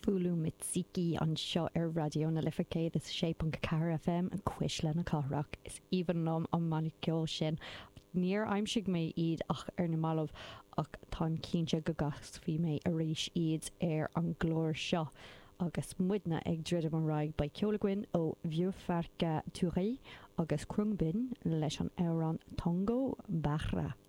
Búlú mit siki an seo radio na Livercéad is 6.4 FM an quiz le na Carach is even nom an manicol sin. Níor aimsigh mé iad ach na malamh ach tá cínte go gas bhí mé a rís iad an glór seo. Agus muidna ag drid an raig ba ceolagwin ó Vieux-Farca Touré agus crungbin leis an Euron Tongo Barra.